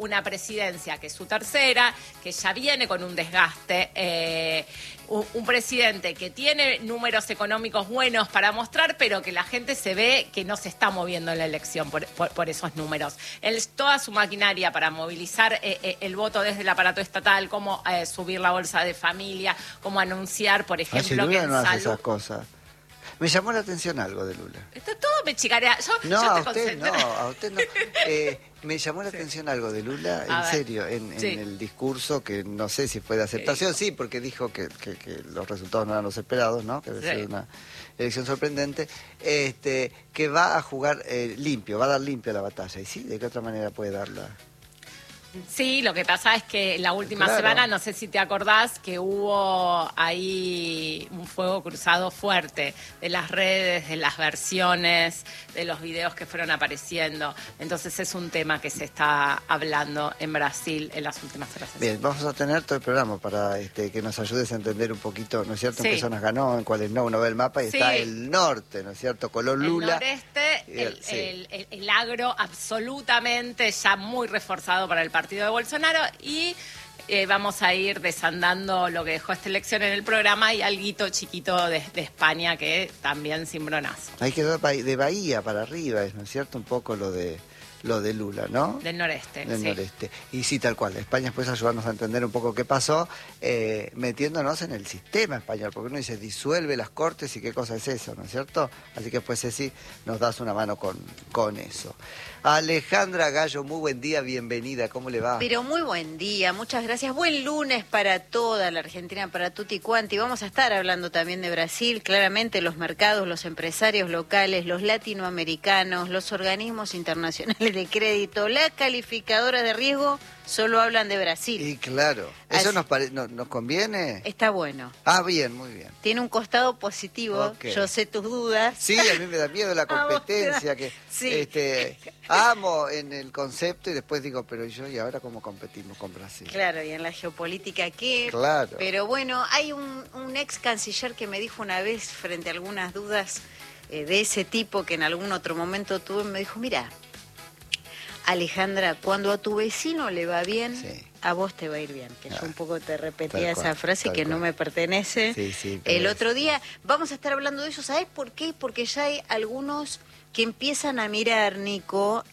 una presidencia que es su tercera, que ya viene con un desgaste, un presidente que tiene números económicos buenos para mostrar, pero que la gente se ve que no se está moviendo en la elección por esos números. Toda su maquinaria para movilizar el voto desde el aparato estatal, cómo subir la bolsa de familia, cómo anunciar, por ejemplo, que en no hace salud... esas cosas. Me llamó la atención algo de Lula. Esto todo me chicarea. No, yo a te usted no, concentro. a usted no. Me llamó la atención algo de Lula, en serio, en el discurso, que no sé si fue de aceptación, sí, porque dijo que los resultados no eran los esperados, ¿no? Que debe ser una elección sorprendente, que va a jugar limpio, va a dar limpio a la batalla. ¿Y sí? ¿De qué otra manera puede darla? Sí, lo que pasa es que la última semana, no sé si te acordás, que hubo ahí un fuego cruzado fuerte de las redes, de las versiones, de los videos que fueron apareciendo. Entonces es un tema que se está hablando en Brasil en las últimas horas. Bien, vamos a tener todo el programa para que nos ayudes a entender un poquito, ¿no es cierto?, en qué zonas ganó, en cuáles no. Uno ve el mapa y está el norte, ¿no es cierto?, color Lula. El noreste, el agro absolutamente ya muy reforzado para el partido de Bolsonaro, y vamos a ir desandando lo que dejó esta elección en el programa y alguito chiquito de España que también cimbronazo. Ahí quedó de Bahía para arriba, ¿no es cierto? Un poco lo de Lula, ¿no? Del noreste, Del noreste. Y sí, tal cual. España después ayudarnos a entender un poco qué pasó, metiéndonos en el sistema español, porque uno dice, disuelve las cortes y qué cosa es eso, ¿no es cierto? Así que después, Ceci, nos das una mano con eso. Alejandra Gallo, muy buen día, bienvenida, ¿cómo le va? Pero muy buen día, muchas gracias. Buen lunes para toda la Argentina, para tutti quanti. Vamos a estar hablando también de Brasil, claramente los mercados, los empresarios locales, los latinoamericanos, los organismos internacionales de crédito, la calificadora de riesgo, solo hablan de Brasil. Y claro, ¿eso nos conviene? Está bueno. Ah, bien, muy bien. Tiene un costado positivo, yo sé tus dudas. Sí, a mí me da miedo la competencia, que sí. Amo en el concepto y después digo, pero ¿y ahora cómo competimos con Brasil? Claro, y en la geopolítica, ¿qué? Claro. Pero bueno, hay un ex canciller que me dijo una vez, frente a algunas dudas de ese tipo que en algún otro momento tuve, me dijo, mira, Alejandra, cuando a tu vecino le va bien, a vos te va a ir bien. Que yo un poco te repetía esa frase que no me pertenece. Sí, el otro día vamos a estar hablando de eso. ¿Sabés por qué? Porque ya hay algunos que empiezan a mirar, Nico,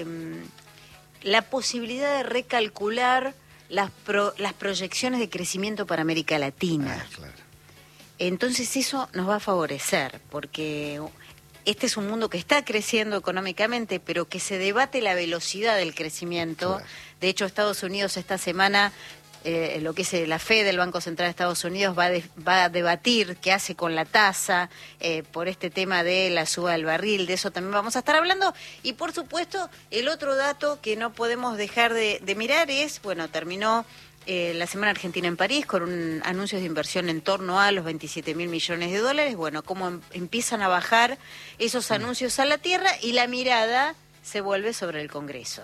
la posibilidad de recalcular las proyecciones de crecimiento para América Latina. Claro. Entonces eso nos va a favorecer, porque este es un mundo que está creciendo económicamente, pero que se debate la velocidad del crecimiento. Claro. De hecho, Estados Unidos esta semana, lo que es la Fed del Banco Central de Estados Unidos, va a debatir qué hace con la tasa por este tema de la suba del barril. De eso también vamos a estar hablando. Y, por supuesto, el otro dato que no podemos dejar de mirar es, bueno, terminó la Semana Argentina en París con anuncios de inversión en torno a los 27.000 millones de dólares. Bueno, cómo empiezan a bajar esos anuncios a la tierra y la mirada se vuelve sobre el Congreso.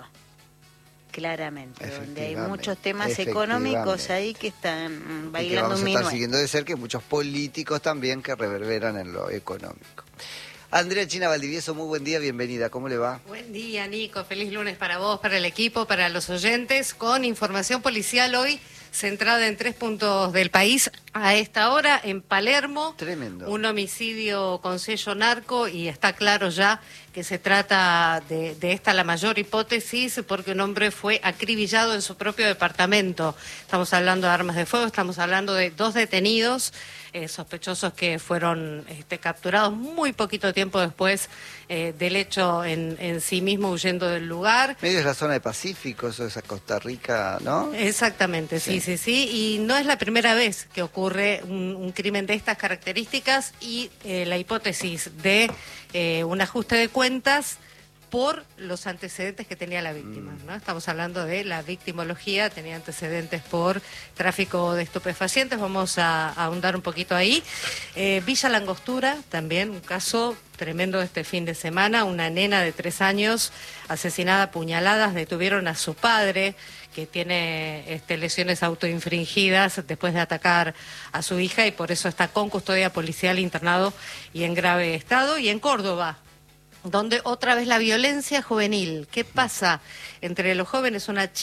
Claramente, donde hay muchos temas económicos ahí que están bailando un minuet. Vamos a estar siguiendo de cerca, y muchos políticos también que reverberan en lo económico. Andrea China Valdivieso, muy buen día, bienvenida, ¿cómo le va? Buen día, Nico, feliz lunes para vos, para el equipo, para los oyentes, con información policial hoy centrada en 3 puntos del país. A esta hora, en Palermo, tremendo, un homicidio con sello narco, y está claro ya que se trata de esta la mayor hipótesis, porque un hombre fue acribillado en su propio departamento. Estamos hablando de armas de fuego, estamos hablando de 2 detenidos, sospechosos que fueron capturados muy poquito tiempo después del hecho en sí mismo, huyendo del lugar. Medio es la zona de Pacífico, eso es a Costa Rica, ¿no? Exactamente, sí, y no es la primera vez que ocurre un crimen de estas características, y la hipótesis de un ajuste de cuentas por los antecedentes que tenía la víctima, ¿no? Estamos hablando de la victimología, tenía antecedentes por tráfico de estupefacientes, vamos a ahondar un poquito ahí. Villa Langostura, también un caso tremendo este fin de semana, una nena de 3 años asesinada a puñaladas, detuvieron a su padre, que tiene lesiones autoinfringidas después de atacar a su hija, y por eso está con custodia policial, internado y en grave estado. Y en Córdoba, donde otra vez la violencia juvenil. ¿Qué pasa entre los jóvenes? Una chica